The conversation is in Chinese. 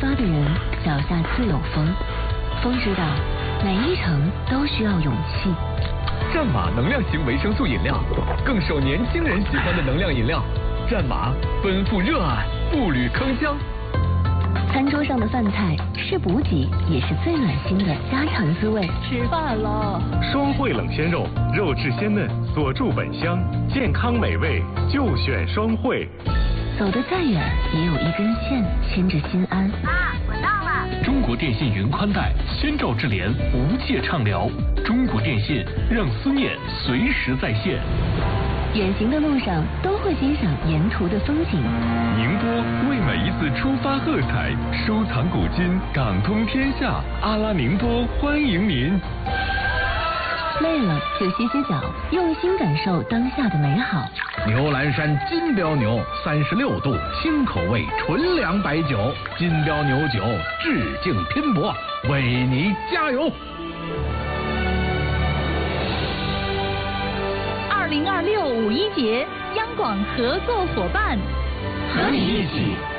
发的人脚下自有风。风知道，每一程都需要勇气。 战马能量型维生素饮料，更受年轻人喜欢的能量饮料。战马奔赴热爱，步履铿锵。 餐桌上的饭菜是补给，也是最暖心的家常滋味。 吃饭了。 双汇冷鲜肉，肉质鲜嫩，锁住本香，健康美味就选双汇。 走得再远，也有一根线牵着心安。 妈，我到了。 中国电信云宽带，先兆智联，无界畅聊。中国电信让思念随时在线。 远行的路上都会欣赏沿途的风景。 宁波为每一次出发喝彩，收藏古今，港通天下。阿拉宁波欢迎您。 累了就歇歇脚，用心感受当下的美好。 牛栏山金标牛36度新口味纯粮白酒，金标牛酒致敬拼搏，为你加油。 2026五一节，央广合作伙伴， 和你一起